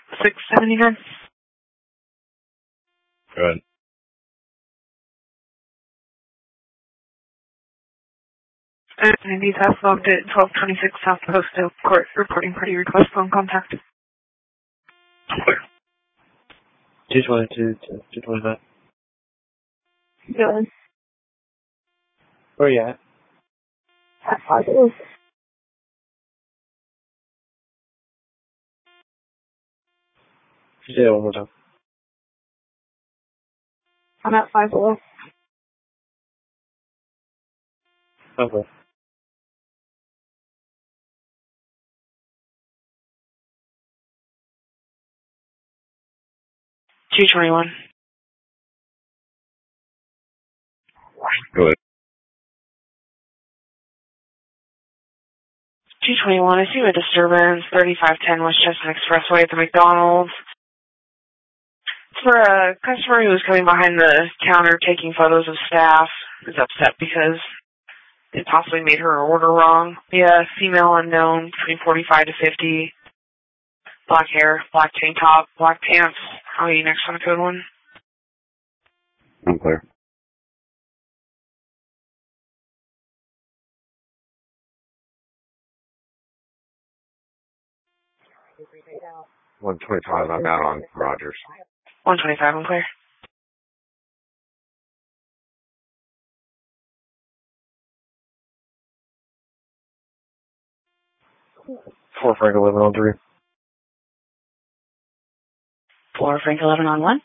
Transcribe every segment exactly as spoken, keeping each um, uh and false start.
six seventy-nine. Go ahead. And these have logged at twelve twenty-six South Post Oak Court, reporting party request phone contact. two twenty-two to two twenty-five. Go ahead. Where are you at? At five Willow. Say it one more time. I'm at five Willow. Okay. two twenty-one. Go ahead. two twenty-one, I see a disturbance, thirty-five ten West Chestnut Expressway at the McDonald's. It's for a customer who was coming behind the counter taking photos of staff, who's upset because they possibly made her order wrong. Yeah, female unknown, between forty-five to fifty, black hair, black tank top, black pants. How are you next on the code one? I'm clear. one twenty-five, I'm out on Rogers. one twenty-five, I'm clear. four Frank eleven on three. four Frank eleven on one.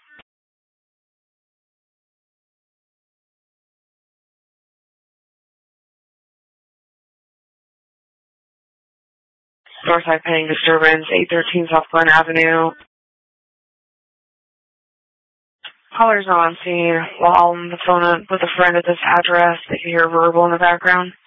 Northside pending disturbance, eight thirteen South Glen Avenue. Caller's not on scene while on the phone with a friend at this address. They can hear verbal in the background.